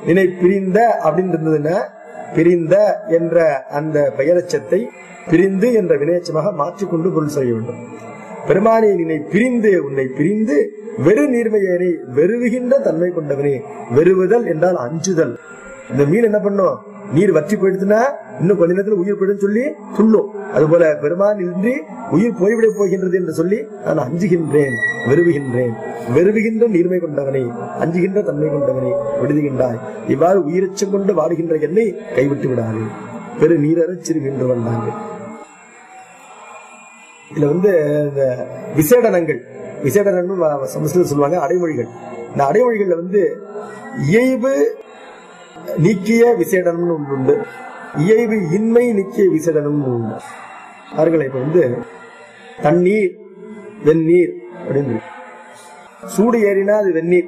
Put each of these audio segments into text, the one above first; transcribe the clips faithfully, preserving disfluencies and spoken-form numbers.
நினை பிரிந்த அப்படின்னு இருந்ததுன்னா பிரிந்த என்ற அந்த பெயரச்சத்தை பிரிந்து என்ற வினையச்சமாக மாற்றிக்கொண்டு பொருள் செய்ய வேண்டும். பெருமானே நினை பிரிந்து உன்னை பிரிந்து வெறு நீர்மையனை வெறுவுகின்ற தன்மை கொண்டவனே. வெறுவுதல் என்றால் அஞ்சுதல். இந்த மீன் என்ன பண்ணும், நீர் வற்றி போயிடுச்சுன்னா இன்னும் கொஞ்ச நேரத்தில் உயிர் போயிடும் சொல்லி துள்ளும். அதுபோல பெருமான் இன்றி உயிர் போய்விட போகின்றது என்று சொல்லி நான் அஞ்சுகின்றேன், வெறுவுகின்றேன். வெறுவுகின்ற நீர்மை கொண்டவனை, அஞ்சுகின்ற தன்மை கொண்டவனை விடுதுகின்றாய். இவ்வாறு உயிரச்சம் கொண்டு வாடுகின்ற என்னை கைவிட்டு விடாது. பெரு நீரற சிறு மீன்று வந்தாங்க. இதுல வந்து இந்த விசேடனங்கள், விசேடனங்கள் சமஸ்கிருதம் சொல்லுவாங்க, அடைமொழிகள். இந்த அடைமொழிகள்ல வந்து இயைபு நீக்கிய விசேடனம் உண்டு, இயைபு இன்மை நீக்கிய விசேடனம் உண்டு. அவர்களை இப்ப வந்து தண்ணீர் வெந்நீர் அப்படின்னு, சூடு ஏறினா அது வெந்நீர்,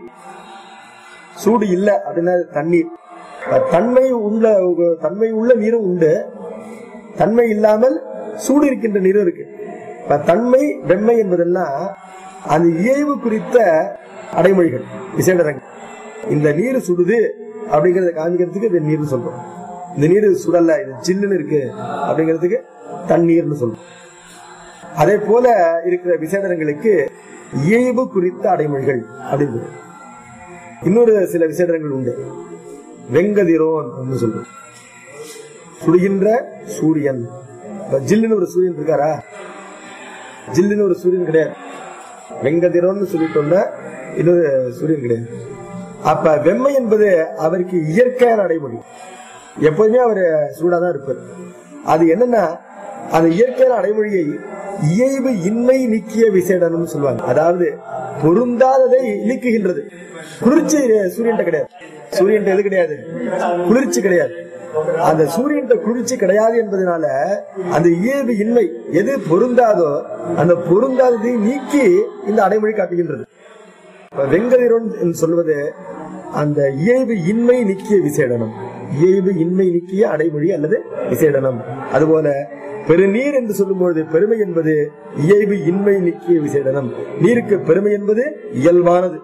சூடு இல்ல அப்படின்னா அது தண்ணீர். தன்மை உள்ள தன்மை உள்ள நீரும் உண்டு, தன்மை இல்லாமல் சூடு இருக்கின்ற நீரும் இருக்கு. தன்மை வெண்மை என்பதெல்லாம் அந்த இயைபு குறித்த அடைமொழிகள், விசேடங்கள். இந்த நீர் சுடுது அப்படிங்கறத காமிக்கிறதுக்கு இந்த நீர் சொல்றோம். இந்த நீர் சுடல, இது ஜில்லுன்னு இருக்கு அப்படிங்கிறதுக்கு தண்ணீர்னு சொல்றோம். அதே போல இருக்கிற விசேடங்களுக்கு இயைபு குறித்த அடைமொழிகள் அப்படின்னு. இன்னொரு சில விசேடங்கள் உண்டு. வெங்கதிரோன் சொல்றோம், சுடுகின்ற சூரியன். ஜில்லுன்னு ஒரு சூரியன் இருக்காரா? ஜில்லுன்னு ஒரு சூரியன் கிடையாது. வெங்கதிரோன்னு சொல்லிட்டோம்னா இன்னொரு சூரியன் கிடையாது. அப்ப வெம்மை என்பது அவருக்கு இயற்கையான அடைமொழி. எப்போதுமே அவர் சூடாதான் இருப்பார். அது என்னன்னா அந்த இயற்கையான அடைமொழியை இயைபு இன்மை நீக்கிய விசேடனம் சொல்லுவாங்க. அதாவது பொருந்தாததை நீக்குகின்றது. குளிர்ச்சி சூரியன் கிடையாது, சூரியன் எது கிடையாது, குளிர்ச்சி கிடையாது. அந்த சூரியன் குளிர்ச்சி கிடையாது என்பதனால அந்த இயல்பு இன்மை எது பொருந்தாதோ அந்த பொருந்தாததை நீக்கி இந்த அடைமொழி காட்டுகின்றது. வெங்கதிரோன் சொல்வது அந்த இயல்பு இன்மை நீக்கிய விசேடனம், இயல்பு இன்மை நீக்கிய அடைமொழி அல்லது விசேடனம். அதுபோல பெருநீர் என்று சொல்லும் பொழுது பெருமை என்பது இயல்பு இன்மை நீக்கிய விசேடனம். நீருக்கு பெருமை என்பது இயல்பானது.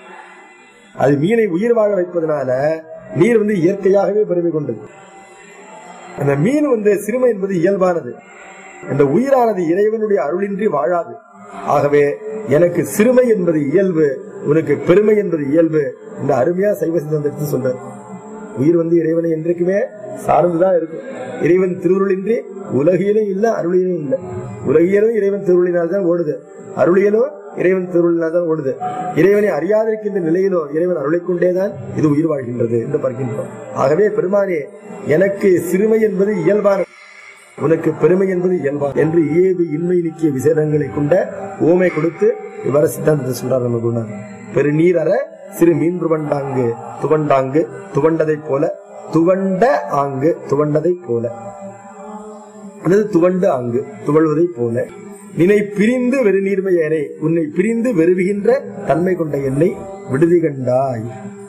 அது மீனை உயிர் வாழ வைப்பதனால நீர் வந்து இயற்கையாகவே பெருமை கொண்டது. அந்த மீன் வந்து சிறுமை என்பது இயல்பானது. இந்த உயிரானது இறைவனுடைய அருளின்றி வாழாது. ஆகவே எனக்கு சிறுமை என்பது இயல்பு, உனக்கு பெருமை என்பது இயல்பு. இந்த அருமையா சைவ சித்தாந்தத்தை சொல்ற. உயிர் வந்து இறைவனை என்றைக்குமே சார்ந்துதான் இருக்கும். இறைவன் திருவுருளின்றி உலகியலும் இல்ல, அருளியலும் இல்ல. உலகியலும் இறைவன் திருவுருளினால்தான் ஓடுது, அருளியலும் இறைவன் திருவுருளினால்தான் ஓடுது. இறைவனை அறியாதிருக்கின்ற நிலையிலோ இறைவன் அருளை கொண்டேதான் இது உயிர் வாழ்கின்றது என்று பார்க்கின்றோம். ஆகவே பெருமானே எனக்கு சிறுமை என்பது இயல்பான, உனக்கு பெருமை என்பது இயல்பான என்று இயல்பு இன்மை நீக்கிய விசேடங்களை கொண்ட ஓமை கொடுத்து இவ்வாறு சித்தாந்தத்தை சொல்றார் நம்ம குருநாதர். பெருநீர் அற சிறு மீன் துவண்டாங்கு, துவண்டாங்கு துவண்டதை போல, துவண்ட ஆங்கு துவண்டதை போல, அல்லது துவண்டு ஆங்கு துவழ்வதை போல. நினை பிரிந்து வெறு நீர்மையனை, உன்னை பிரிந்து வெறுவுகின்ற தன்மை கொண்ட என்னை விடுதி கண்டாய்.